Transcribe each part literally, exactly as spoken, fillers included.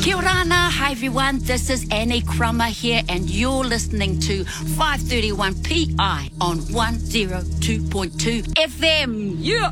Kia orana, hi everyone, this is Annie Crummer here and you're listening to five thirty-one P I on one oh two point two F M. Yeah!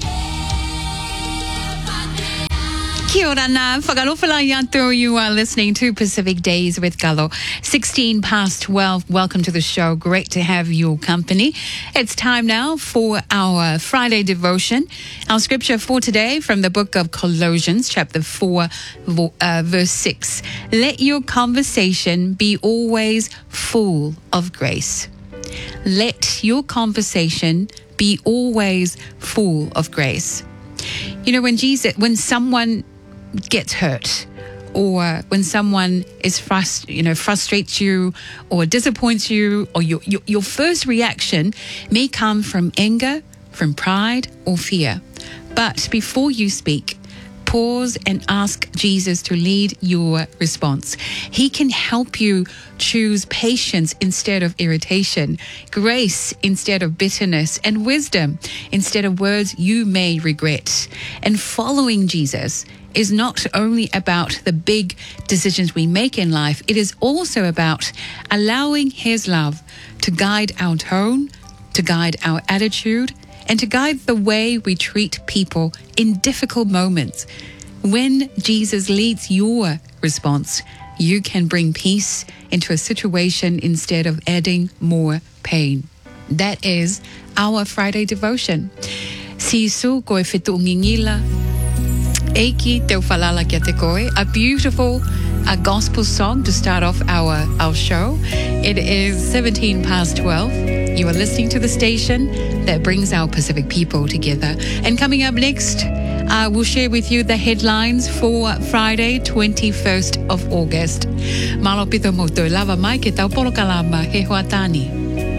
Kia ora nā, whakalofala yato. You are listening to Pacific Days with Galo. sixteen past twelve. Welcome to the show. Great to have your company. It's time now for our Friday devotion. Our scripture for today from the book of Colossians, chapter four, uh, verse six. Let your conversation be always full of grace. Let your conversation be always full of grace. You know, when Jesus, when someone gets hurt, or when someone is frust- you know, frustrates you or disappoints you, or your, your your first reaction may come from anger, from pride, or fear. But before you speak, pause and ask Jesus to lead your response. He can help you choose patience instead of irritation, grace instead of bitterness, and wisdom instead of words you may regret. And following Jesus is not only about the big decisions we make in life, it is also about allowing His love to guide our tone, to guide our attitude, and to guide the way we treat people in difficult moments. When Jesus leads your response, you can bring peace into a situation instead of adding more pain. That is our Friday devotion. Sisu koe whitu ngingila, eiki te whalala kia te koe. A beautiful a gospel song to start off our, our show. It is seventeen past twelve. You are listening to the station that brings our Pacific people together. And coming up next, uh, we'll share with you the headlines for Friday, twenty-first of August. Malo pito mo tō lava mai ke tau polokalama he hoatani.